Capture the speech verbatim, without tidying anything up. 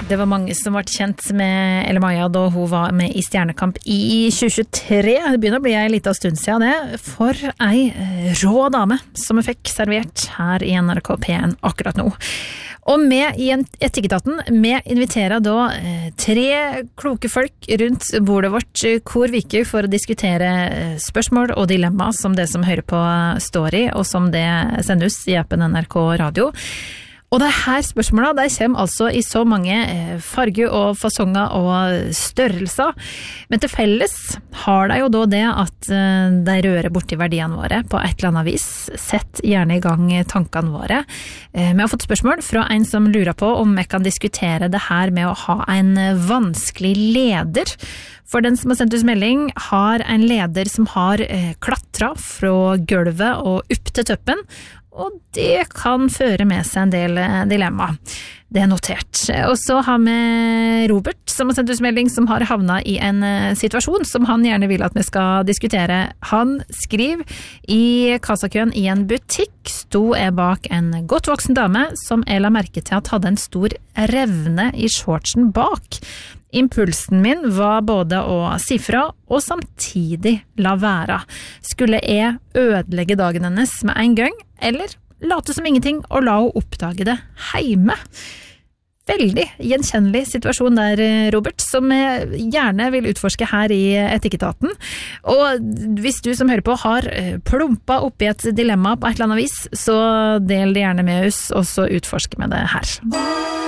Det var mange som ble kjent med Elle Maja da hun var med i Stjernekamp i tjue tjuetre. Det begynner å bli en liten stund siden det. For ei rå dame som vi fikk servert her i N R K P en akkurat nå. Og med i Etikketaten, vi inviterer da eh, tre kloke folk rundt bordet vårt hver uke for å diskutere spørsmål og dilemma som det som hører på står i, og som det sendes i appen N R K Radio. Og det her spørsmålet, de kommer altså i så mange farger og fasonger og størrelser, men til felles har de jo da det at de rører bort i verdiene våre på et eller annet vis. Sett gjerne i gang tankene våre. Vi har fått spørsmål fra en som lurer på om vi kan diskutere det her med å ha en vanskelig leder. For den som har sendt oss melding har en leder som har klatret fra gulvet og opp til toppen, og det kan føre med seg en del dilemma. Det er notert. Og så har vi Robert, som har sendt oss melding, som har havnet i en situasjon som han gjerne vil at vi skal diskutere. Han skriver: I kassakøen i en butikk sto jeg bak en godt voksen dame som jeg la merke til at hadde en stor revne i shortsen bak. Impulsen min var både å si fra og samtidig la være. Skulle jeg ødelegge dagen hennes med en gang, eller late som ingenting og la henne oppdage det hjemme? Veldig gjenkjennelig situasjon der, Robert, som jeg gjerne vil utforske her i Etikketaten. Og hvis du som hører på har plumpet opp i et dilemma på et eller annet vis, så del det gjerne med oss, og så utforsker vi det her.